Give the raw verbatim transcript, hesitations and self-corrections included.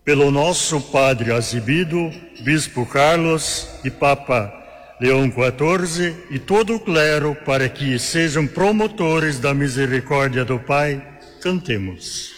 Pelo nosso Padre Azebido, Bispo Carlos e Papa Leão quatorze e todo o clero, para que sejam promotores da misericórdia do Pai, cantemos.